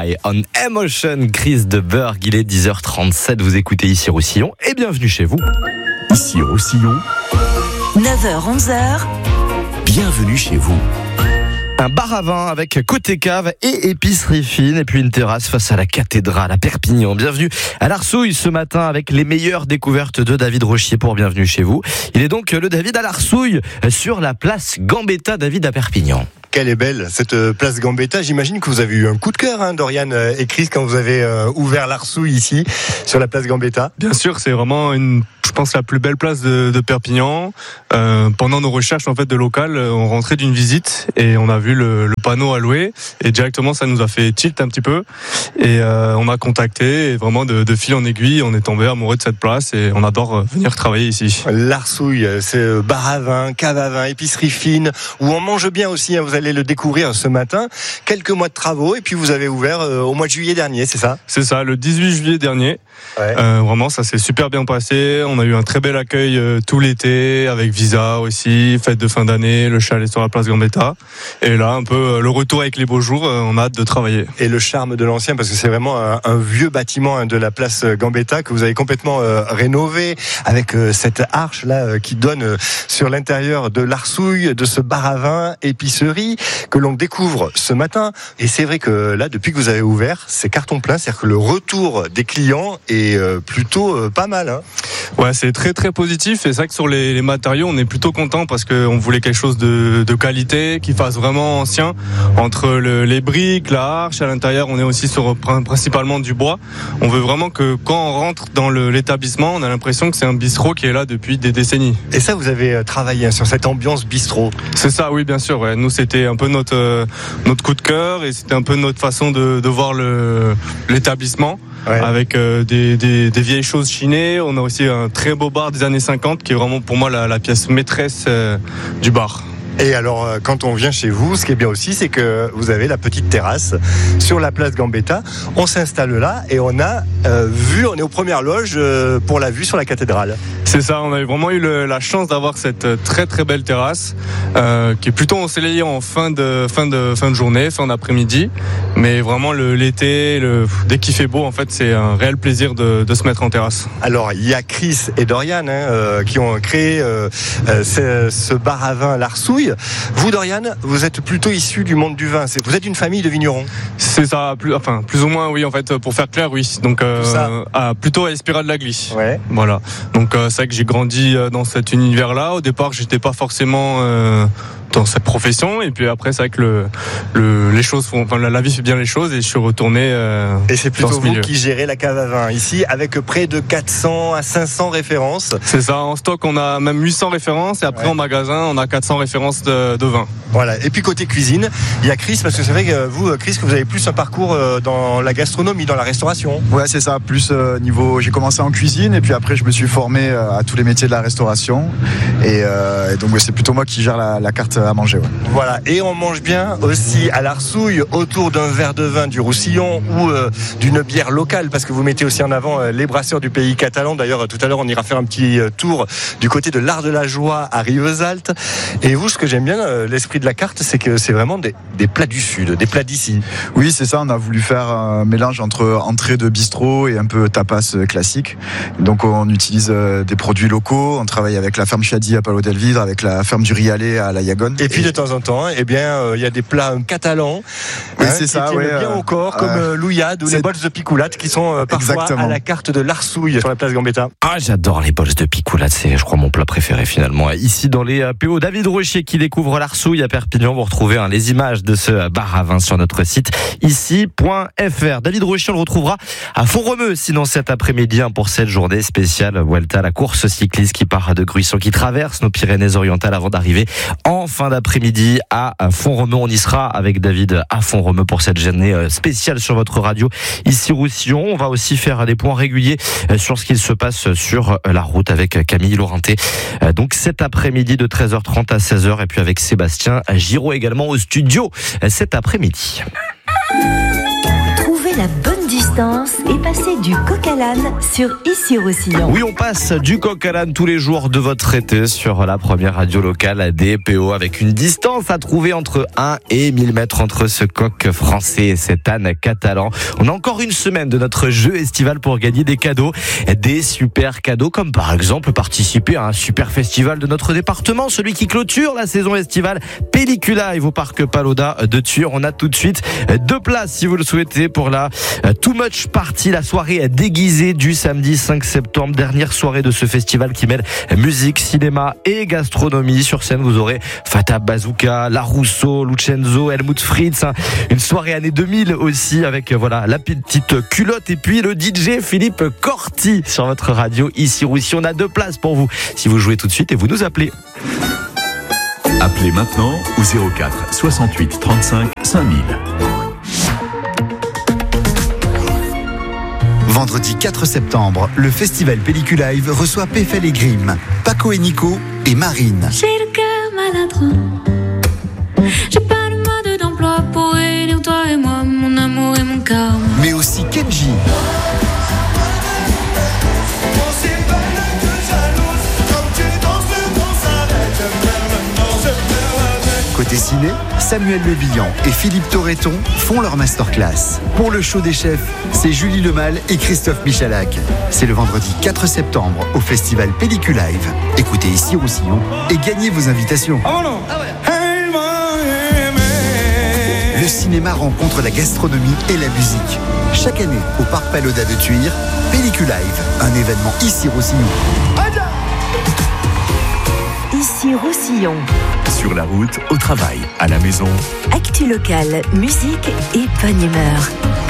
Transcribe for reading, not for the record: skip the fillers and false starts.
High on Emotion, Chris de Berg. Il est 10h37, vous écoutez Ici Roussillon et bienvenue chez vous. Ici Roussillon, 9h-11h, bienvenue chez vous. Un bar à vin avec côté cave et épicerie fine et puis une terrasse face à la cathédrale à Perpignan. Bienvenue à l'Arsouille ce matin avec les meilleures découvertes de David Rochier pour Bienvenue chez vous. Il est donc le David à l'Arsouille sur la place Gambetta. David à Perpignan. Quelle est belle cette place Gambetta. J'imagine que vous avez eu un coup de cœur, Dorian et Chris, quand vous avez ouvert l'Arsouille ici, sur la place Gambetta. Bien sûr, c'est vraiment je pense, la plus belle place de Perpignan. Pendant nos recherches en fait de local, on rentrait d'une visite et on a vu le panneau à louer et directement ça nous a fait tilt un petit peu et on a contacté et vraiment de fil en aiguille, on est tombé amoureux de cette place et on adore venir travailler ici. L'Arsouille, c'est bar à vin, cave à vin, épicerie fine, où on mange bien aussi. Vous allez le découvrir ce matin. Quelques mois de travaux et puis vous avez ouvert au mois de juillet dernier, c'est ça ? C'est ça, le 18 juillet dernier. Ouais. Vraiment, ça s'est super bien passé. On a eu un très bel accueil tout l'été, avec visa aussi, fête de fin d'année, le chalet sur la place Gambetta. Et là, un peu le retour avec les beaux jours, on a hâte de travailler. Et le charme de l'ancien, parce que c'est vraiment un vieux bâtiment de la place Gambetta que vous avez complètement rénové, avec cette arche là qui donne sur l'intérieur de l'Arsouille, de ce bar à vin, épicerie, que l'on découvre ce matin. Et c'est vrai que là, depuis que vous avez ouvert, c'est carton plein, c'est-à-dire que le retour des clients est plutôt pas mal. Ouais, c'est très très positif. Et c'est vrai que sur les matériaux, on est plutôt content parce qu'on voulait quelque chose de qualité, qui fasse vraiment ancien. Entre les briques, la arche, à l'intérieur, on est aussi sur principalement du bois. On veut vraiment que quand on rentre dans l'établissement, on a l'impression que c'est un bistrot qui est là depuis des décennies. Et ça, vous avez travaillé sur cette ambiance bistrot. C'est ça, oui, bien sûr. Ouais. Nous, c'était un peu notre coup de cœur et c'était un peu notre façon de voir l'établissement. Ouais. Avec des vieilles choses chinées. On a aussi un très beau bar des années 50 qui est vraiment pour moi la pièce maîtresse du bar. Et alors, quand on vient chez vous, ce qui est bien aussi, c'est que vous avez la petite terrasse sur la place Gambetta. On s'installe là et on a on est aux premières loges pour la vue sur la cathédrale. C'est ça, on a vraiment eu la chance d'avoir cette très très belle terrasse qui est plutôt ensoleillée en fin de journée, fin d'après-midi. Mais vraiment l'été, dès qu'il fait beau, en fait, c'est un réel plaisir de se mettre en terrasse. Alors, il y a Chris et Dorian qui ont créé ce bar à vin l'Arsouille. Vous, Dorian, vous êtes plutôt issu du monde du vin. Vous êtes une famille de vignerons. C'est ça, plus ou moins, oui, en fait, pour faire clair, oui. Donc, plutôt à Espira de la Glie. Ouais. Voilà. Donc, c'est vrai que j'ai grandi dans cet univers-là. Au départ, j'étais pas forcément dans cette profession, et puis après, c'est vrai que les choses la vie fait bien les choses, et je suis retourné et c'est plutôt dans ce vous milieu. Qui gérez la cave à vin ici, avec près de 400 à 500 références. C'est ça, en stock, on a même 800 références, et après, en magasin, on a 400 références de vin. Voilà. Et puis côté cuisine, il y a Chris, parce que c'est vrai que vous, Chris, que vous avez plus un parcours dans la gastronomie, dans la restauration. Ouais, c'est ça, plus niveau, j'ai commencé en cuisine, et puis après, je me suis formé à tous les métiers de la restauration, et donc c'est plutôt moi qui gère la carte à manger. Ouais. Voilà, et on mange bien aussi à l'Arsouille, autour d'un verre de vin du Roussillon ou d'une bière locale, parce que vous mettez aussi en avant les brasseurs du pays catalan. D'ailleurs, tout à l'heure, on ira faire un petit tour du côté de l'Art de la Joie à Rivesaltes. Et vous, ce que j'aime bien, l'esprit de la carte, c'est que c'est vraiment des plats du Sud, des plats d'ici. Oui, c'est ça, on a voulu faire un mélange entre entrée de bistrot et un peu tapas classique. Donc on utilise des produits locaux, on travaille avec la ferme Chadi à Palo del Vidre, avec la ferme du Rialet à La Yagone. Et puis de temps en temps, il y a des plats catalans c'est ça, qui tiennent bien au corps, comme l'ouillade ou les bols de picoulade qui sont parfois à la carte de l'Arsouille sur la place Gambetta. Ah, j'adore les bols de picoulade, c'est je crois mon plat préféré finalement. Ici dans les PO, David Rochier qui découvre l'Arsouille à Perpignan. Vous retrouvez les images de ce bar à vin sur notre site ici.fr. David Rochier, on le retrouvera à Font-Romeu sinon cet après-midi pour cette journée spéciale Vuelta, la course cycliste qui part de Gruissan, qui traverse nos Pyrénées-Orientales avant d'arriver en fin d'après-midi à Font-Romeu. On y sera avec David à Font-Romeu pour cette journée spéciale sur votre radio ici Roussillon. On va aussi faire des points réguliers sur ce qu'il se passe sur la route avec Camille Laurenté. Donc cet après-midi de 13h30 à 16h, et puis avec Sébastien Giraud également au studio cet après-midi. Trouvez Trouvez la bonne distance et passez du coq à l'âne sur Issy-Roussillon. Oui, on passe du coq à l'âne tous les jours de votre été sur la première radio locale des PO, avec une distance à trouver entre 1 et 1000 mètres entre ce coq français et cet âne catalan. On a encore une semaine de notre jeu estival pour gagner des cadeaux, des super cadeaux, comme par exemple participer à un super festival de notre département, celui qui clôture la saison estivale Pellicula-Live au parc Palau-Da de Thuir. On a tout de suite 2 places si vous le souhaitez pour la Too Much Party, la soirée déguisée du samedi 5 septembre, dernière soirée de ce festival qui mêle musique, cinéma et gastronomie. Sur scène, vous aurez Fata Bazooka, La Rousseau, Lucenzo, Helmut Fritz, une soirée année 2000 aussi avec la petite culotte et puis le DJ Philippe Corti sur votre radio Issy-Roussillon. On a 2 places pour vous si vous jouez tout de suite et vous nous appelez. Appelez maintenant au 04 68 35 5000. Vendredi 4 septembre, le festival Pellicula-Live reçoit Péfel et Grimm, Paco et Nico et Marine. J'ai le cœur maladroit. J'ai pas le mode d'emploi pour élire toi et moi, mon amour et mon cœur. Mais aussi Kenji. Côté ciné, Samuel Le Bihan et Philippe Torreton font leur masterclass. Pour le show des chefs, c'est Julie Lemal et Christophe Michalak. C'est le vendredi 4 septembre au festival Pellicula-Live. Écoutez Issy-Roussillon et gagnez vos invitations. Le cinéma rencontre la gastronomie et la musique. Chaque année, au parc Palau-Da de Thuir, Pellicula-Live, un événement Issy-Roussillon. Issy-Roussillon. Sur la route, au travail, à la maison. Actu locale, musique et bonne humeur.